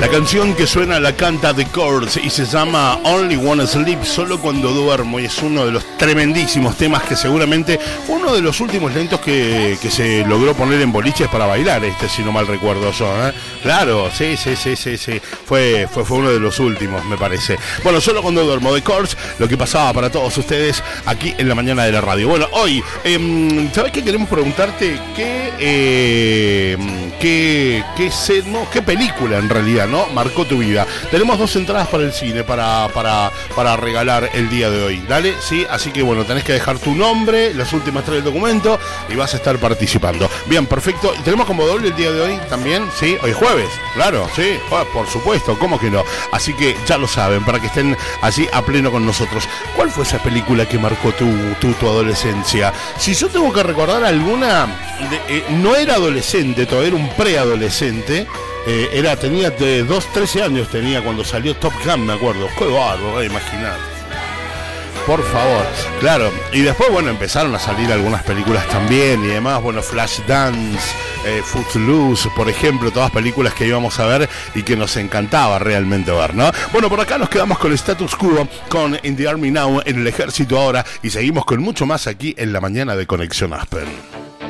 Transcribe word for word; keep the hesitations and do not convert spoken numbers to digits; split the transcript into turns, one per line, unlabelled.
La canción que suena la canta The Chords y se llama Only Wanna Sleep, solo cuando duermo, y es uno de los tremendísimos temas que seguramente fue uno de los últimos lentos que, que se logró poner en boliches para bailar, este, si no mal recuerdo yo, ¿eh? Claro, sí, sí, sí, sí, sí. Fue, fue, fue uno de los últimos, me parece. Bueno, solo cuando duermo, The Chords, lo que pasaba para todos ustedes aquí en la mañana de la radio. Bueno, hoy, eh, ¿sabés qué queremos preguntarte? ¿Qué, eh, qué, qué, ser, no, qué película en realidad, ¿no? marcó tu vida? Tenemos dos entradas para el cine para, para, para regalar el día de hoy. Dale, sí, así que bueno, tenés que dejar tu nombre, las últimas tres del documento y vas a estar participando. Bien, perfecto. ¿Y tenemos como doble el día de hoy también? Sí, hoy es jueves, claro, sí, oh, por supuesto, ¿cómo que no? Así que ya lo saben, para que estén allí a pleno con nosotros. ¿Cuál fue esa película que marcó tu, tu, tu adolescencia? Si yo tengo que recordar alguna, de, eh, no era adolescente, todavía era un preadolescente. Eh, era, tenía de dos, trece años tenía cuando salió Top Gun, me acuerdo. Qué bárbaro, eh, imaginar. Por favor, claro. Y después, bueno, empezaron a salir algunas películas también y demás. Bueno, Flashdance, eh, Footloose, por ejemplo, todas películas que íbamos a ver y que nos encantaba realmente ver, ¿no? Bueno, por acá nos quedamos con Status Quo, con In the Army Now, en el ejército ahora, y seguimos con mucho más aquí en la mañana de Conexión Aspen.